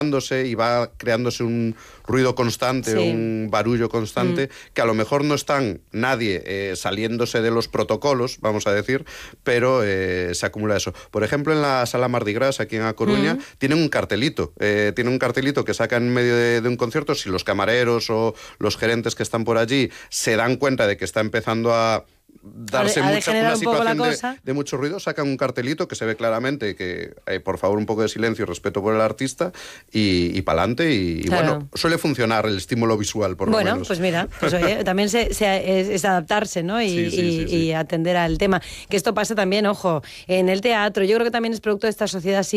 y va creándose un ruido constante, un barullo constante, que a lo mejor no están nadie saliéndose de los protocolos, vamos a decir, pero se acumula eso. Por ejemplo, en la Sala Mardi Gras, aquí en A Coruña, tienen un cartelito que sacan en medio de un concierto. Si los camareros o los gerentes que están por allí se dan cuenta de que está empezando a darse una situación de mucho ruido, sacan un cartelito que se ve claramente que por favor un poco de silencio y respeto por el artista y pa'lante y bueno, suele funcionar el estímulo visual por lo menos. Bueno, pues mira, pues, oye, también es adaptarse, ¿no? Y atender al tema. Que esto pasa también, ojo, en el teatro. Yo creo que también es producto de esta sociedad así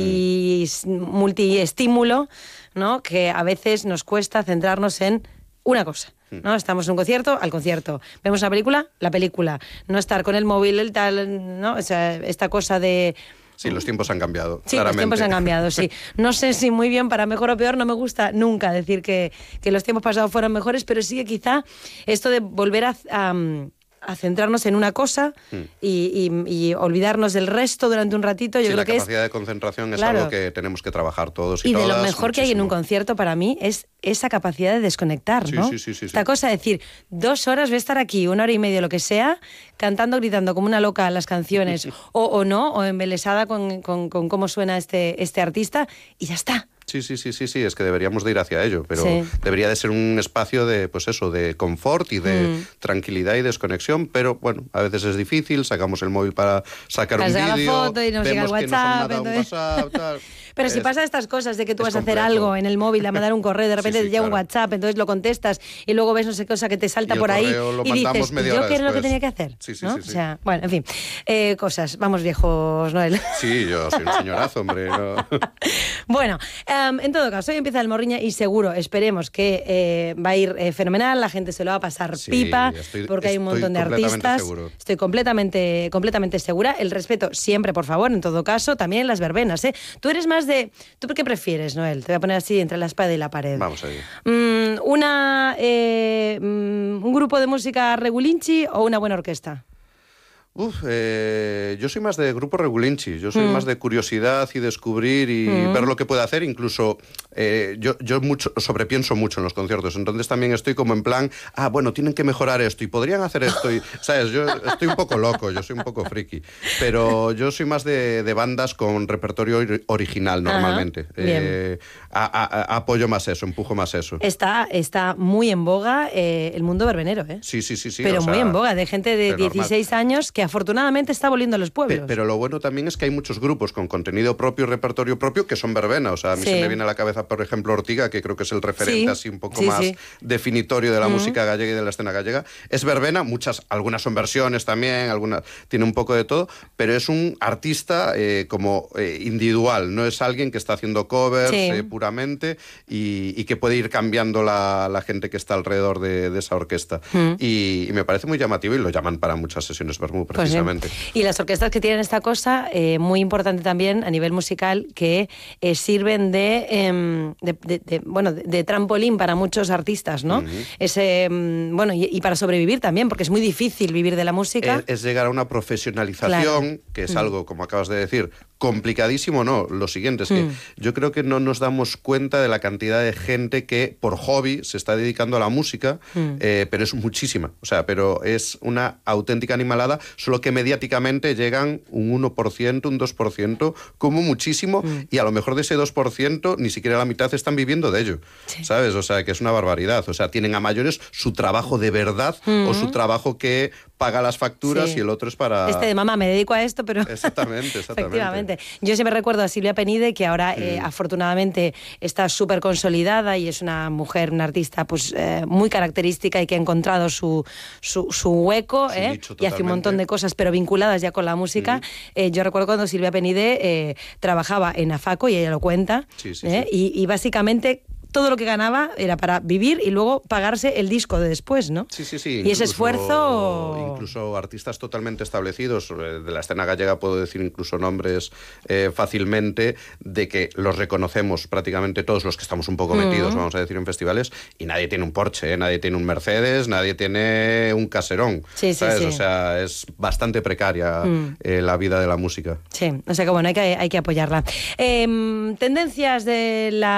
multiestímulo, ¿no? Que a veces nos cuesta centrarnos en una cosa, ¿no? Estamos en un concierto, al concierto. Vemos una película, la película. No estar con el móvil, el tal, ¿no? O sea, esta cosa de... Sí, los tiempos han cambiado, sí, claramente. Los tiempos han cambiado, sí. No sé si muy bien, para mejor o peor, no me gusta nunca decir que los tiempos pasados fueron mejores, pero sí que quizá esto de volver a centrarnos en una cosa y olvidarnos del resto durante un ratito. Yo creo que la capacidad de concentración es algo que tenemos que trabajar todos y todas. Y de lo mejor que hay en un concierto para mí es esa capacidad de desconectar, ¿no? Sí. Esta cosa de decir, 2 horas voy a estar aquí, 1 hora y media, lo que sea, cantando, gritando como una loca las canciones o no, o embelesada con cómo suena este artista y ya está. Sí, es que deberíamos de ir hacia ello, pero debería de ser un espacio de, pues eso, de confort y de tranquilidad y desconexión, pero bueno, a veces es difícil, sacamos el móvil para sacar un vídeo, la foto y nos llega el WhatsApp, tal. Pero si pasa estas cosas de que tú vas a hacer algo en el móvil, a mandar un correo, de repente te llega un WhatsApp, entonces lo contestas y luego ves no sé qué cosa que te salta por ahí y dices, ¿yo qué era lo que tenía que hacer? ¿no? O sea, bueno, en fin, cosas, vamos viejos, Noel. Sí, yo soy un señorazo, hombre. No. Bueno, en todo caso, hoy empieza el Morriña y seguro, esperemos que va a ir fenomenal, la gente se lo va a pasar pipa, porque hay un montón de artistas. Seguro. Estoy completamente segura. El respeto siempre, por favor, en todo caso, también en las verbenas, ¿eh? Tú eres más de... ¿Tú qué prefieres, Noel? Te voy a poner así entre la espada y la pared. Vamos a ir. ¿Un grupo de música regulinchi o una buena orquesta? Yo soy más de grupo regulinchi, yo soy más de curiosidad y descubrir y ver lo que puede hacer, incluso yo sobrepienso mucho en los conciertos, entonces también estoy como en plan, bueno, tienen que mejorar esto y podrían hacer esto, y, ¿sabes? Yo estoy un poco loco, yo soy un poco friki, pero yo soy más de bandas con repertorio original normalmente. Apoyo más eso, empujo más eso. Está muy en boga el mundo verbenero, ¿eh? Sí. Pero muy en boga, de gente de 16 años que afortunadamente está volviendo a los pueblos. Pero lo bueno también es que hay muchos grupos con contenido propio, repertorio propio, que son verbena. O sea, a mí se me viene a la cabeza, por ejemplo, Ortiga, que creo que es el referente así un poco más definitorio de la música gallega y de la escena gallega. Es verbena, algunas son versiones también, algunas tiene un poco de todo, pero es un artista como individual, no es alguien que está haciendo covers puramente y que puede ir cambiando la gente que está alrededor de esa orquesta. Y me parece muy llamativo y lo llaman para muchas sesiones vermú, precisamente. Pues y las orquestas que tienen esta cosa, muy importante también a nivel musical, que sirven de trampolín para muchos artistas, ¿no? Y para sobrevivir también, porque es muy difícil vivir de la música. Es llegar a una profesionalización, que es algo, como acabas de decir, complicadísimo, no. Lo siguiente es que yo creo que no nos damos cuenta de la cantidad de gente que por hobby se está dedicando a la música, pero es muchísima. O sea, pero es una auténtica animalada, solo que mediáticamente llegan un 1%, un 2%, como muchísimo, y a lo mejor de ese 2% ni siquiera la mitad están viviendo de ello, ¿sabes? O sea, que es una barbaridad. O sea, tienen a mayores su trabajo de verdad o su trabajo que paga las facturas y el otro es para... de mamá, me dedico a esto, pero... Exactamente. Efectivamente. Yo siempre recuerdo a Silvia Penide, que ahora afortunadamente está súper consolidada y es una mujer, una artista pues muy característica y que ha encontrado su hueco, y hace un montón de cosas, pero vinculadas ya con la música. Yo recuerdo cuando Silvia Penide trabajaba en AFACO, y ella lo cuenta, y básicamente todo lo que ganaba era para vivir y luego pagarse el disco de después, ¿no? Sí. Y ese esfuerzo... Incluso artistas totalmente establecidos, de la escena gallega puedo decir incluso nombres fácilmente, de que los reconocemos prácticamente todos los que estamos un poco metidos, vamos a decir, en festivales, y nadie tiene un Porsche, nadie tiene un Mercedes, nadie tiene un caserón. Sí. O sea, es bastante precaria la vida de la música. Sí, o sea que bueno, hay que apoyarla. Tendencias de la